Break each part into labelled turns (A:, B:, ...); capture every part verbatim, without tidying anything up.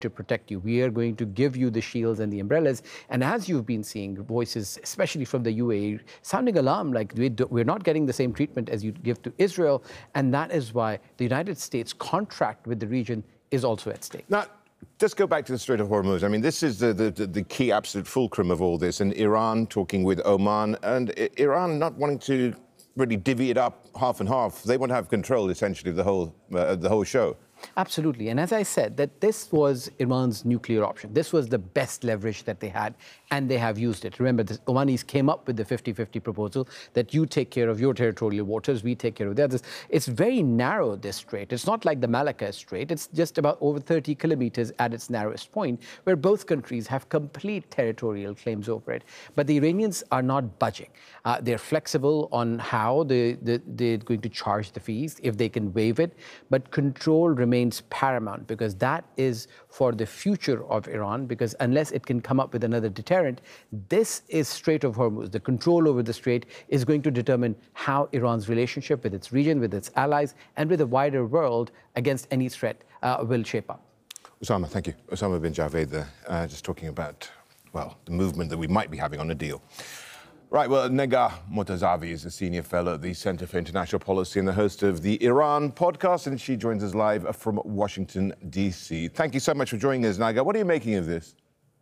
A: to protect you. We are going to give you the shields and the umbrellas. And as you've been seeing voices, especially from the U A E, sounding alarm, like we do, we're not getting the same treatment as you give to Israel. And that is why the United States contract with the region is also at stake.
B: Now, let's go back to the Strait of Hormuz. I mean, this is the, the, the key absolute fulcrum of all this. And Iran talking with Oman, and I Iran not wanting to really divvy it up half and half. They want to have control, essentially, of the whole, uh, the whole show.
A: Absolutely. And as I said, that this was Iran's nuclear option. This was the best leverage that they had, and they have used it. Remember, the Omanis came up with the fifty fifty proposal that you take care of your territorial waters, we take care of the others. It's very narrow, this strait. It's not like the Malacca Strait. It's just about over thirty kilometers at its narrowest point, where both countries have complete territorial claims over it. But the Iranians are not budging. Uh, they're flexible on how they, they, they're going to charge the fees, if they can waive it. But control remains remains paramount, because that is for the future of Iran, because unless it can come up with another deterrent, this is Strait of Hormuz. The control over the strait is going to determine how Iran's relationship with its region, with its allies, and with the wider world against any threat uh, will shape up.
B: Osama, thank you. Osama bin Javed there, uh, just talking about, well, the movement that we might be having on a deal. Right, well, Negar Mortazavi is a senior fellow at the Center for International Policy and the host of the Iran podcast, and she joins us live from Washington, D C. Thank you so much for joining us, Negar. What are you making of this?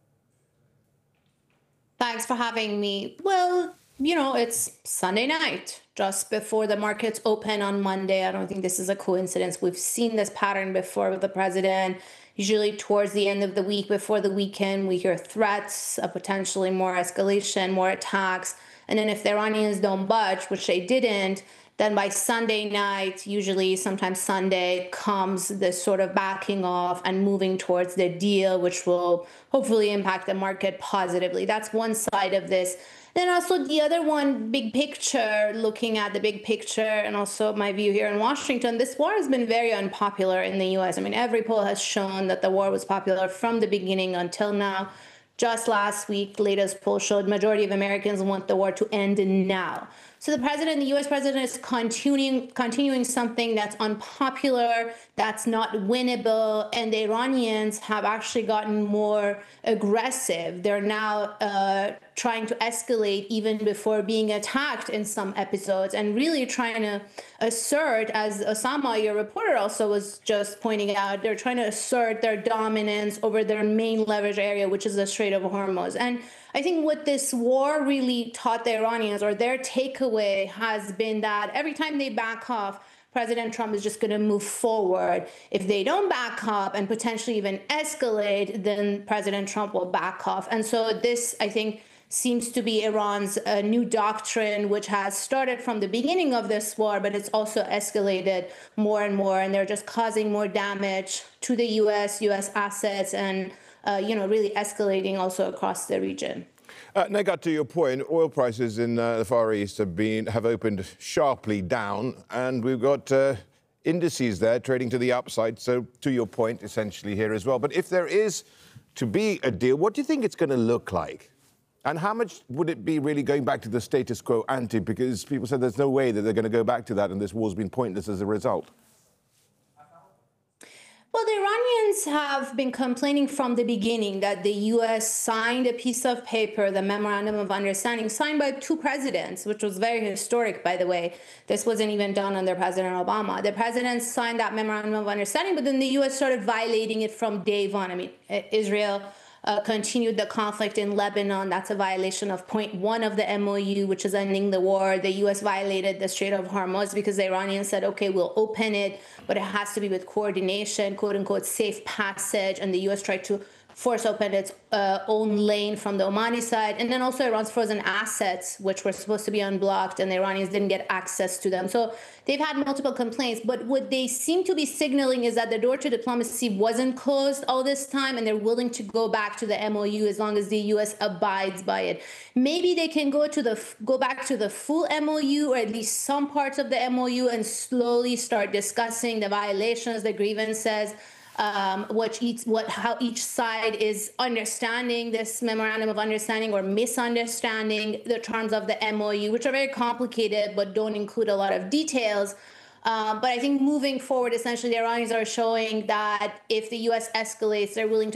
C: Thanks for having me. Well, you know, it's Sunday night, just before the markets open on Monday. I don't think this is a coincidence. We've seen this pattern before with the president. Usually towards the end of the week, before the weekend, we hear threats of potentially more escalation, more attacks. And then if the Iranians don't budge, which they didn't, then by Sunday night, usually sometimes Sunday, comes this sort of backing off and moving towards the deal, which will hopefully impact the market positively. That's one side of this. Then also the other one, big picture, looking at the big picture, and also my view here in Washington, this war has been very unpopular in the U S. I mean, every poll has shown that the war was popular from the beginning until now. Just last week, latest poll showed majority of Americans want the war to end now. So the president, the U S president, is continuing continuing something that's unpopular, that's not winnable, and the Iranians have actually gotten more aggressive. They're now uh, trying to escalate even before being attacked in some episodes, and really trying to assert, as Osama, your reporter, also was just pointing out, they're trying to assert their dominance over their main leverage area, which is the Strait of Hormuz. And I think what this war really taught the Iranians, or their takeaway, has been that every time they back off, President Trump is just going to move forward. If they don't back up and potentially even escalate, then President Trump will back off. And so this, I think, seems to be Iran's uh, new doctrine, which has started from the beginning of this war, but it's also escalated more and more. And they're just causing more damage to the U S, U S assets, and Uh, you know, really escalating also across the region.
B: Uh, Negar, to your point, oil prices in uh, the Far East have been have opened sharply down, and we've got uh, indices there trading to the upside. So, to your point, essentially here as well. But if there is to be a deal, what do you think it's going to look like? And how much would it be really going back to the status quo ante? Because people said there's no way that they're going to go back to that, and this war's been pointless as a result.
C: Well, the Iranians have been complaining from the beginning that the U S signed a piece of paper, the Memorandum of Understanding, signed by two presidents, which was very historic, by the way. This wasn't even done under President Obama. The president signed that Memorandum of Understanding, but then the U S started violating it from day one. I mean, Israel Uh, continued the conflict in Lebanon. That's a violation of point one of the M O U, which is ending the war. The U S violated the Strait of Hormuz because the Iranians said, okay, we'll open it, but it has to be with coordination, quote unquote, safe passage. And the U S tried to force open its uh, own lane from the Omani side. And then also Iran's frozen assets, which were supposed to be unblocked, and the Iranians didn't get access to them. So they've had multiple complaints. But what they seem to be signaling is that the door to diplomacy wasn't closed all this time, and they're willing to go back to the M O U as long as the U S abides by it. Maybe they can go to the go back to the full M O U, or at least some parts of the M O U, and slowly start discussing the violations, the grievances, Um, what each, what, how each side is understanding this Memorandum of Understanding or misunderstanding the terms of the M O U, which are very complicated but don't include a lot of details. Uh, but I think moving forward, essentially, the Iranians are showing that if the U S escalates, they're willing to